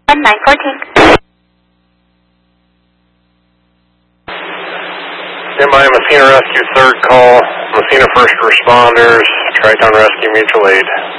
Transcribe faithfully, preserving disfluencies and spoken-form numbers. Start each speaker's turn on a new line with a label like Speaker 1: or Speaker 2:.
Speaker 1: nine fourteen.
Speaker 2: Standby Messina Rescue, third call. Messina First Responders, Tri-Town Rescue Mutual Aid.